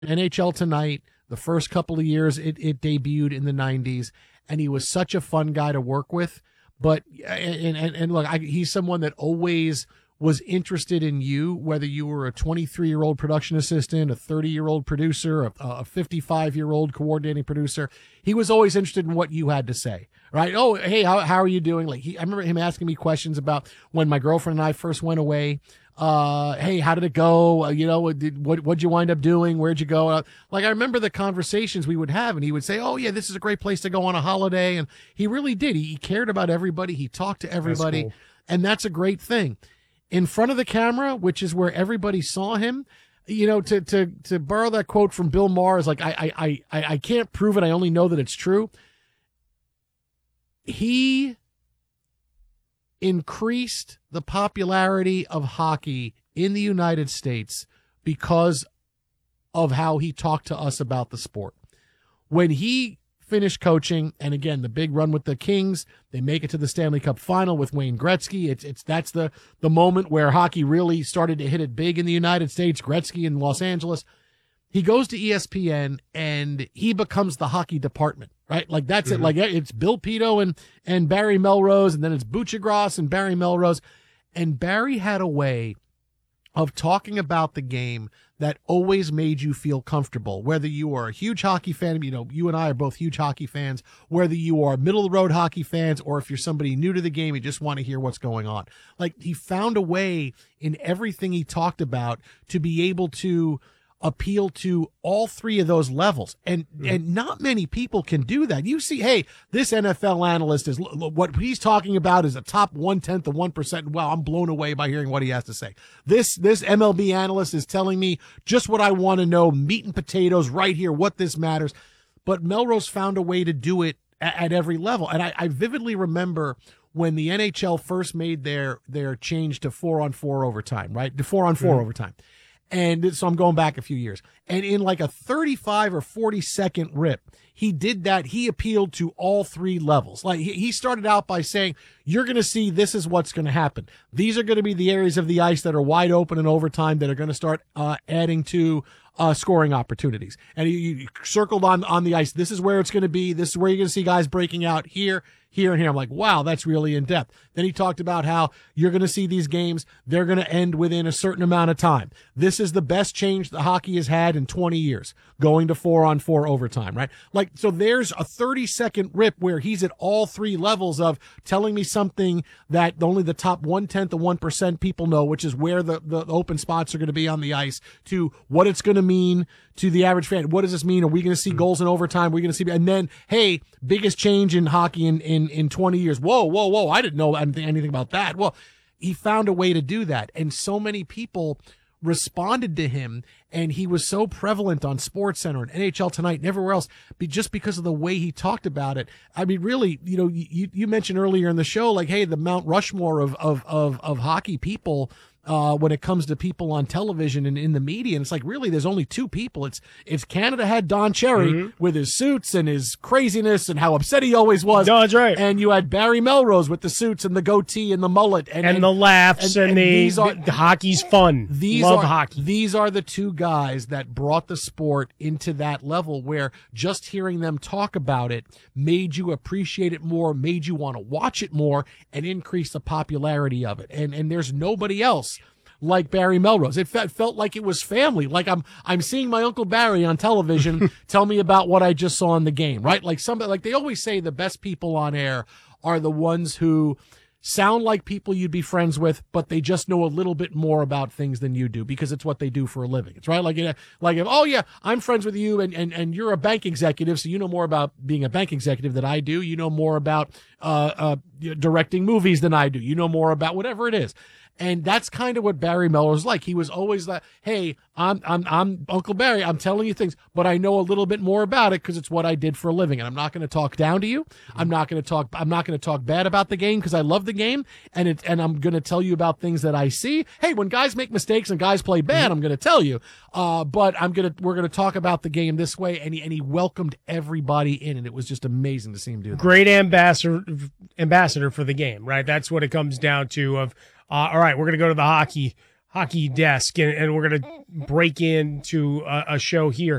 NHL Tonight, the first couple of years it debuted in the 90s, and he was such a fun guy to work with. But and look, he's someone that always was interested in you, whether you were a 23-year-old production assistant, a 30-year-old producer, a 55-year-old coordinating producer. He was always interested in what you had to say, right? Oh, hey, how are you doing? Like I remember him asking me questions about when my girlfriend and I first went away. Hey, how did it go? What'd you wind up doing? Where'd you go? Like, I remember the conversations we would have, and he would say, oh yeah, this is a great place to go on a holiday. And he really did. He cared about everybody. He talked to everybody. That's cool. And that's a great thing. In front of the camera, which is where everybody saw him, to borrow that quote from Bill Maher, is like, I can't prove it. I only know that it's true. He increased the popularity of hockey in the United States because of how he talked to us about the sport. When he finished coaching, and again, the big run with the Kings, they make it to the Stanley Cup final with Wayne Gretzky. That's the moment where hockey really started to hit it big in the United States, Gretzky in Los Angeles. He goes to ESPN and he becomes the hockey department, right? Like that's it. Like it's Bill Pito and Barry Melrose, and then it's Buccigross and Barry Melrose. And Barry had a way of talking about the game that always made you feel comfortable, whether you are a huge hockey fan, you and I are both huge hockey fans, whether you are middle of the road hockey fans, or if you're somebody new to the game, you just want to hear what's going on. Like, he found a way in everything he talked about to be able to appeal to all three of those levels. And not many people can do that. You see, hey, this NFL analyst is what he's talking about is a top 1/10 of 1%. Wow, I'm blown away by hearing what he has to say. This MLB analyst is telling me just what I want to know, meat and potatoes right here, what this matters. But Melrose found a way to do it at every level. And I vividly remember when the NHL first made their change to 4-on-4 overtime, right? To 4-on-4 overtime. And so I'm going back a few years. And in like a 35 or 40-second rip, he did that. He appealed to all three levels. Like, he started out by saying, you're going to see this is what's going to happen. These are going to be the areas of the ice that are wide open in overtime that are going to start adding to scoring opportunities. And he circled on the ice. This is where it's going to be. This is where you're going to see guys breaking out here, here, and here. I'm like, wow, that's really in depth. Then he talked about how you're going to see these games. They're going to end within a certain amount of time. This is the best change the hockey has had in 20 years, going to 4-on-4 overtime, right? Like, so there's a 30-second rip where he's at all three levels of telling me something that only the top 1/10 of 1% people know, which is where the open spots are going to be on the ice, to what it's going to mean to the average fan. What does this mean? Are we going to see goals in overtime? Are we going to see, and then, hey, biggest change in hockey in 20 years. Whoa. I didn't know anything about that. Well, he found a way to do that. And so many people responded to him, and he was so prevalent on SportsCenter and NHL Tonight and everywhere else, just because of the way he talked about it. I mean, really, you mentioned earlier in the show, like, hey, the Mount Rushmore of hockey people, when it comes to people on television and in the media. And it's like, really, there's only two people. It's Canada had Don Cherry with his suits and his craziness and how upset he always was. No, that's right. And you had Barry Melrose with the suits and the goatee and the mullet. And the laughs and the hockey's fun. Love hockey. These are the two guys that brought the sport into that level where just hearing them talk about it made you appreciate it more, made you want to watch it more, and increase the popularity of it. And there's nobody else like Barry Melrose. It felt like it was family. Like I'm seeing my Uncle Barry on television tell me about what I just saw in the game, right? Like they always say the best people on air are the ones who sound like people you'd be friends with, but they just know a little bit more about things than you do because it's what they do for a living. It's right. Like if, oh yeah, I'm friends with you and you're a bank executive, so you know more about being a bank executive than I do. You know more about directing movies than I do. You know more about whatever it is. And that's kind of what Barry Melrose was like. He was always like, hey, I'm Uncle Barry. I'm telling you things, but I know a little bit more about it because it's what I did for a living. And I'm not going to talk down to you. I'm not going to talk bad about the game because I love the game. And I'm going to tell you about things that I see. Hey, when guys make mistakes and guys play bad, I'm going to tell you. But we're going to talk about the game this way. And he welcomed everybody in, and it was just amazing to see him do that. Great ambassador for the game, right? That's what it comes down to. All right, we're going to go to the hockey hockey desk, and we're going to break into a show here.